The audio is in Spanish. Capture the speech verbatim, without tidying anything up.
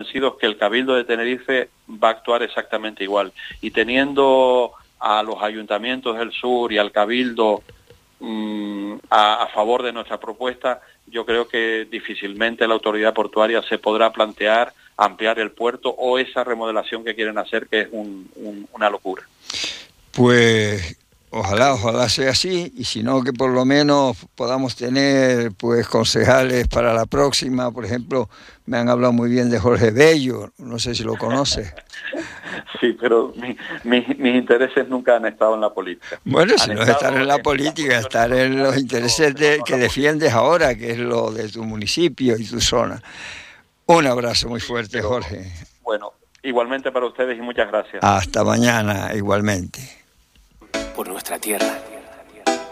convencidos que el Cabildo de Tenerife va a actuar exactamente igual. Y teniendo a los ayuntamientos del sur y al Cabildo mmm, a, a favor de nuestra propuesta, yo creo que difícilmente la autoridad portuaria se podrá plantear ampliar el puerto o esa remodelación que quieren hacer, que es un, un, una locura. Pues ojalá, ojalá sea así, y si no, que por lo menos podamos tener pues concejales para la próxima. Por ejemplo, me han hablado muy bien de Jorge Bello, no sé si lo conoces. Sí, pero mi, mi, mis intereses nunca han estado en la política. Bueno, si han no es estar en la en política, estar en los intereses de, que defiendes ahora, que es lo de tu municipio y tu zona. Un abrazo muy fuerte, pero, Jorge. Bueno, igualmente para ustedes y muchas gracias. Hasta mañana, igualmente. Por nuestra tierra.